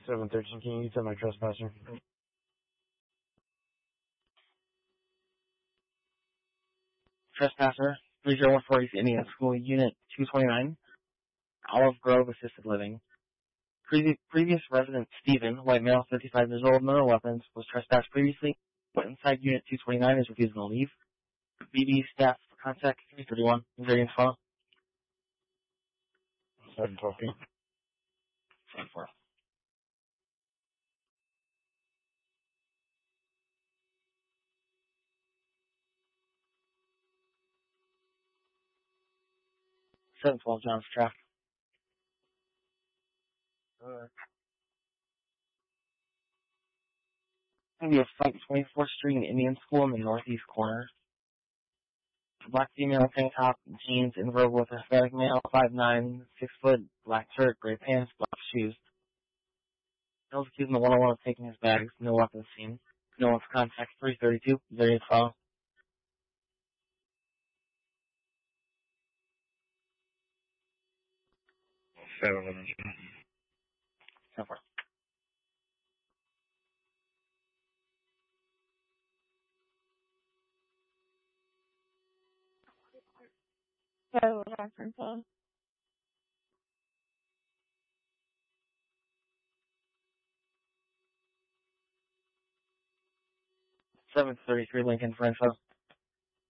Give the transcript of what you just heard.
713, can you tell my trespasser? Trespasser, 3014 East Indian School, Unit 229, Olive Grove Assisted Living. Previous resident Stephen, white male, 55 years old, no weapons, was trespassed previously, but inside Unit 229 is refusing to leave. BB staff for contact 331, Missouri Info. 712. 74. John's traffic. Maybe a fight 24th Street and Indian School in the northeast corner. Black female, tank top, jeans, in robe with Hispanic male, 5'9", 6 foot, black shirt, gray pants, black shoes. Male's accusing the 101 of taking his bags. No weapons seen. No one's contact 332. Very follow. 711. So far. So referencing. 733 Lincoln for info.